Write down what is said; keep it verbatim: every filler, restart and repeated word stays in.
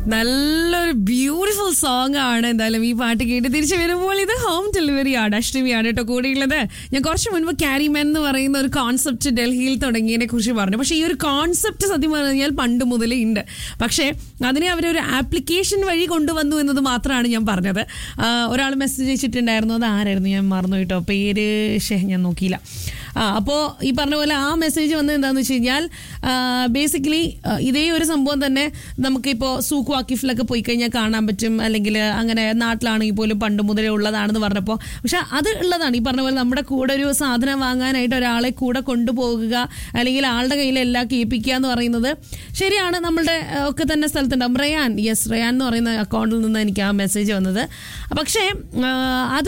നല്ലൊരു beautiful song ആണ്. എന്തായാലും ഈ പാട്ട് കേട്ട് തിരിച്ചു വരുമ്പോൾ ഇത് ഹോം ഡെലിവറി ആണ്. അഷ്ടമിയാണ് കേട്ടോ കൂടെയുള്ളത്. ഞാൻ കുറച്ച് മുൻപ് ക്യാരിമാൻ എന്ന് പറയുന്ന ഒരു കോൺസെപ്റ്റ് ഡൽഹിയിൽ തുടങ്ങിയതിനെ കുറിച്ച് പറഞ്ഞു. പക്ഷേ ഈ ഒരു കോൺസെപ്റ്റ് സത്യം പറഞ്ഞാൽ പണ്ട് മുതലേ ഉണ്ട്. പക്ഷേ അതിനെ അവരൊരു ആപ്ലിക്കേഷൻ വഴി കൊണ്ടുവന്നു എന്നത് മാത്രമാണ് ഞാൻ പറഞ്ഞത്. ഒരാൾ മെസ്സേജ് അയച്ചിട്ടുണ്ടായിരുന്നു. അത് ആരായിരുന്നു ഞാൻ മറന്നു കേട്ടോ, പേര് ഷേ ഞാൻ നോക്കിയില്ല. ആ അപ്പോൾ ഈ പറഞ്ഞ പോലെ ആ മെസ്സേജ് വന്നത് എന്താണെന്ന് വെച്ച് കഴിഞ്ഞാൽ ബേസിക്കലി ഇതേ ഒരു സംഭവം തന്നെ നമുക്കിപ്പോൾ സൂക്ക് വാക്കിഫിലൊക്കെ പോയി കഴിഞ്ഞാൽ കാണാൻ പറ്റും. അല്ലെങ്കിൽ അങ്ങനെ നാട്ടിലാണെങ്കിൽ പോലും പണ്ട് മുതലേ ഉള്ളതാണെന്ന് പറഞ്ഞപ്പോൾ, പക്ഷെ അത് ഉള്ളതാണ്. ഈ പറഞ്ഞ പോലെ നമ്മുടെ കൂടെ ഒരു സാധനം വാങ്ങാനായിട്ട് ഒരാളെ കൂടെ കൊണ്ടുപോകുക അല്ലെങ്കിൽ ആളുടെ കയ്യിൽ എല്ലാം കേൾപ്പിക്കുക എന്ന് പറയുന്നത് ശരിയാണ്. നമ്മളുടെ ഒക്കെ തന്നെ സ്ഥലത്തുണ്ടാവും. റയാൻ, യെസ് റയാൻ എന്ന് പറയുന്ന അക്കൗണ്ടിൽ നിന്ന് എനിക്ക് ആ മെസ്സേജ് വന്നത്. പക്ഷേ അത്